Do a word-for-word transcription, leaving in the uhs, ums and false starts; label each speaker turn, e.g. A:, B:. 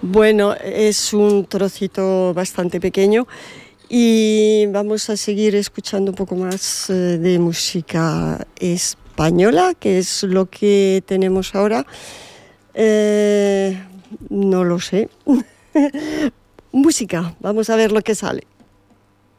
A: Bueno, es un trocito bastante pequeño y vamos a seguir escuchando un poco más eh, de música española, que es lo que tenemos ahora. Eh, no lo sé. Música, vamos a ver lo que sale.